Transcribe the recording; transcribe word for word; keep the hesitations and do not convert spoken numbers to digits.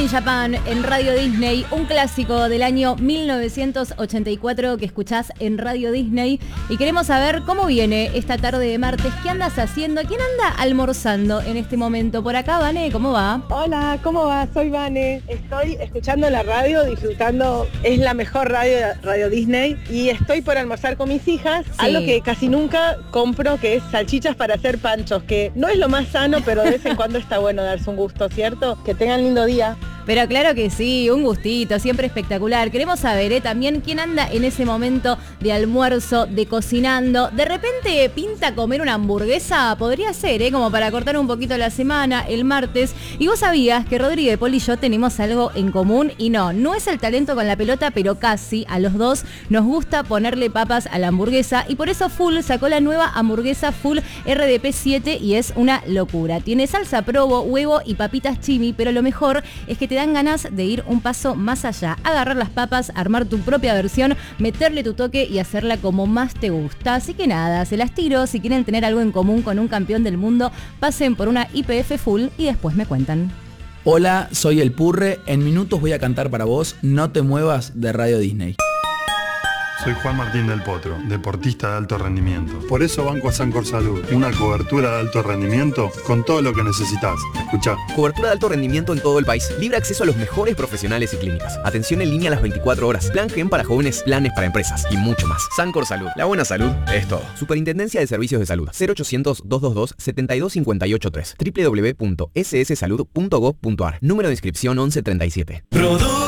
in Japan en Radio Disney, un clásico del año mil novecientos ochenta y cuatro que escuchás en Radio Disney. Y queremos saber cómo viene esta tarde de martes, qué andas haciendo, quién anda almorzando en este momento. Por acá, Vane, ¿cómo va? Hola, ¿cómo va? Soy Vane. Estoy escuchando la radio, disfrutando, es la mejor radio, Radio Disney, y estoy por almorzar con mis hijas, sí. Algo que casi nunca compro, que es salchichas para hacer panchos, que no es lo más sano, pero de vez en cuando está bueno darse un gusto, ¿cierto? Que tengan lindo día. Pero claro que sí, un gustito, siempre espectacular. Queremos saber ¿eh? también quién anda en ese momento de almuerzo, de cocinando. De repente pinta comer una hamburguesa, podría ser, ¿eh? como para cortar un poquito la semana, el martes. Y vos sabías que Rodri de Paul y yo tenemos algo en común, y no, no es el talento con la pelota, pero casi. A los dos nos gusta ponerle papas a la hamburguesa, y por eso Full sacó la nueva hamburguesa Full R D P siete y es una locura. Tiene salsa provo, huevo y papitas chimi, pero lo mejor es que te dan ganas de ir un paso más allá, agarrar las papas, armar tu propia versión, meterle tu toque y hacerla como más te gusta. Así que nada, se las tiro. Si quieren tener algo en común con un campeón del mundo, pasen por una I P F Full y después me cuentan. Hola, soy el Purre. En minutos voy a cantar para vos No te muevas de Radio Disney. Soy Juan Martín del Potro, deportista de alto rendimiento. Por eso banco a Sancor Salud, una cobertura de alto rendimiento con todo lo que necesitas. Escuchá. Cobertura de alto rendimiento en todo el país. Libre acceso a los mejores profesionales y clínicas. Atención en línea a las veinticuatro horas. Plan Gen para jóvenes, planes para empresas y mucho más. Sancor Salud. La buena salud es todo. Superintendencia de Servicios de Salud. cero ochocientos, doscientos veintidós, setenta y dos cincuenta y ocho tres. doble u doble u doble u punto s s salud punto gov punto a r. Número de inscripción once treinta y siete.